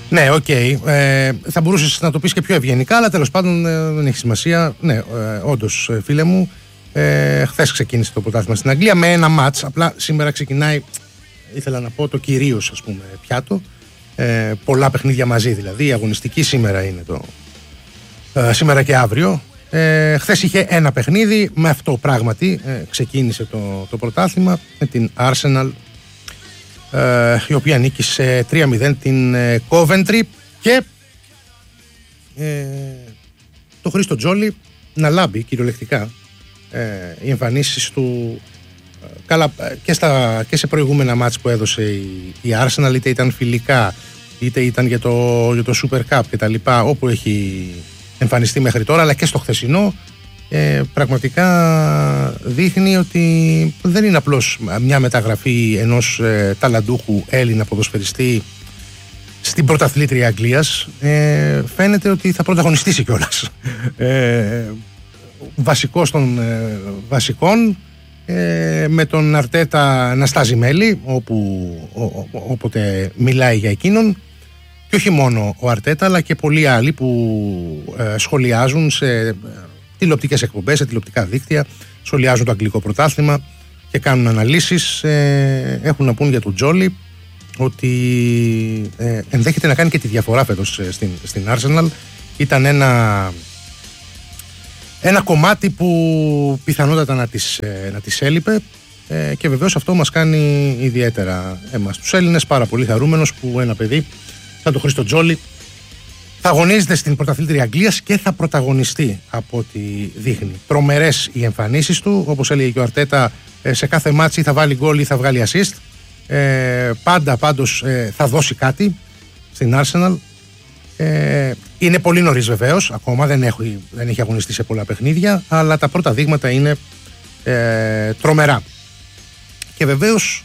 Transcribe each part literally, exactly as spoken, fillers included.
Ναι, οκ. Okay. Ε, θα μπορούσες να το πεις και πιο ευγενικά, αλλά τέλος πάντων ε, δεν έχει σημασία. Ναι, ε, όντως, φίλε μου, ε, χθες ξεκίνησε το πρωτάθλημα στην Αγγλία με ένα μάτς. Απλά σήμερα ξεκινάει, ήθελα να πω, το κυρίως, ας πούμε, πιάτο. Ε, πολλά παιχνίδια μαζί δηλαδή. Η αγωνιστική σήμερα είναι το. Ε, σήμερα και αύριο. Ε, χθες είχε ένα παιχνίδι. Με αυτό πράγματι ε, ξεκίνησε το, το πρωτάθλημα με την Arsenal, ε, η οποία νίκησε τρία μηδέν την ε, Coventry και ε, το Χρήστο Τζόλι να λάμπει κυριολεκτικά ε, οι εμφανίσεις του ε, καλά, και, στα, και σε προηγούμενα μάτς που έδωσε η, η Arsenal, είτε ήταν φιλικά είτε ήταν για το, για το Super Cup και τα λοιπά, όπου έχει εμφανιστεί μέχρι τώρα, αλλά και στο χθεσινό ε, πραγματικά δείχνει ότι δεν είναι απλώς μια μεταγραφή ενός ε, ταλαντούχου Έλληνα ποδοσφαιριστή στην πρωταθλήτρια Αγγλίας. Ε, φαίνεται ότι θα πρωταγωνιστήσει κιόλας. Ε, βασικός των ε, βασικών, ε, με τον Αρτέτα να στάζει μέλη όπου, ό, ό, όποτε μιλάει για εκείνον. Και όχι μόνο ο Αρτέτα, αλλά και πολλοί άλλοι που ε, σχολιάζουν σε ε, τηλεοπτικές εκπομπές, σε τηλεοπτικά δίκτυα, σχολιάζουν το αγγλικό πρωτάθλημα και κάνουν αναλύσεις. Ε, έχουν να πούν για τον Τζόλι ότι ε, ενδέχεται να κάνει και τη διαφορά φέτος ε, στην, στην Arsenal. Ήταν ένα, ένα κομμάτι που πιθανότατα να της, ε, να της έλειπε. Ε, και βεβαίως αυτό μας κάνει ιδιαίτερα εμάς τους Έλληνες πάρα πολύ χαρούμενος που ένα παιδί σαν το Χρήστο Τζόλι θα αγωνίζεται στην πρωταθλήτρια Αγγλίας και θα πρωταγωνιστεί από ό,τι δείχνει. Τρομερές οι εμφανίσεις του, όπως έλεγε και ο Αρτέτα, σε κάθε μάτσι θα βάλει γκολ ή θα βγάλει assist. Ε, πάντα πάντως ε, θα δώσει κάτι στην Arsenal. Ε, είναι πολύ νωρίς βεβαίως, ακόμα δεν έχει, δεν έχει αγωνιστεί σε πολλά παιχνίδια, αλλά τα πρώτα δείγματα είναι ε, τρομερά. Και βεβαίως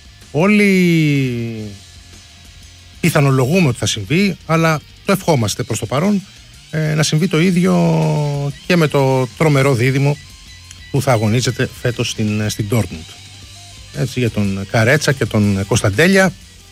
όλοι πιθανολογούμε ότι θα συμβεί, αλλά το ευχόμαστε προς το παρόν ε, να συμβεί το ίδιο και με το τρομερό δίδυμο που θα αγωνίζεται φέτος στην, στην Dortmund. Έτσι, για τον Καρέτσα και τον Κωνσταντέλια.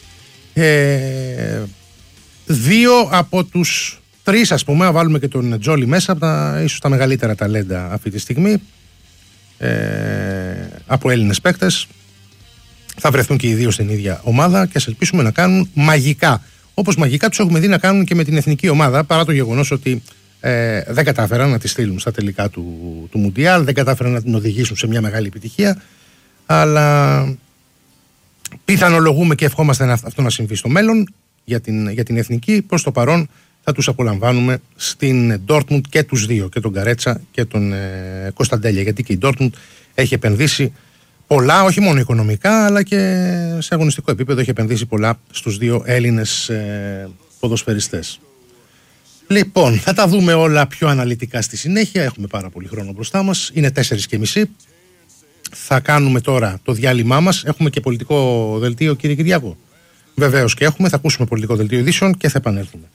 Ε, δύο από τους τρεις, ας πούμε, να βάλουμε και τον Τζόλι μέσα, από τα, ίσως τα μεγαλύτερα ταλέντα αυτή τη στιγμή, ε, από Έλληνες παίκτες, θα βρεθούν και οι δύο στην ίδια ομάδα και ας ελπίσουμε να κάνουν μαγικά. Όπως μαγικά τους έχουμε δει να κάνουν και με την εθνική ομάδα, παρά το γεγονός ότι ε, δεν κατάφεραν να τη στείλουν στα τελικά του, του Μουντιάλ, δεν κατάφεραν να την οδηγήσουν σε μια μεγάλη επιτυχία, αλλά πιθανολογούμε και ευχόμαστε αυτό να συμβεί στο μέλλον για την, για την εθνική. Προς το παρόν θα τους απολαμβάνουμε στην Dortmund και τους δύο, και τον Καρέτσα και τον ε, Κωνσταντέλια, γιατί και η Dortmund έχει επενδύσει πολλά, όχι μόνο οικονομικά, αλλά και σε αγωνιστικό επίπεδο έχει επενδύσει πολλά στους δύο Έλληνες ε, ποδοσφαιριστές. Λοιπόν, θα τα δούμε όλα πιο αναλυτικά στη συνέχεια. Έχουμε πάρα πολύ χρόνο μπροστά μας. Είναι τέσσερις και μισή. Θα κάνουμε τώρα το διάλειμμά μας. Έχουμε και πολιτικό δελτίο, κύριε Κυριάκο. Βεβαίως και έχουμε. Θα ακούσουμε πολιτικό δελτίο ειδήσεων και θα επανέλθουμε.